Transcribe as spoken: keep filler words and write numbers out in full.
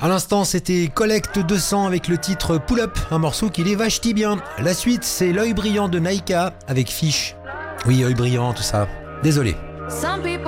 À l'instant, c'était Collecte deux cents avec le titre Pull Up, un morceau qui les vache bien. La suite, c'est L'œil brillant de Naïka avec Fish. Oui, œil brillant, tout ça. Désolé.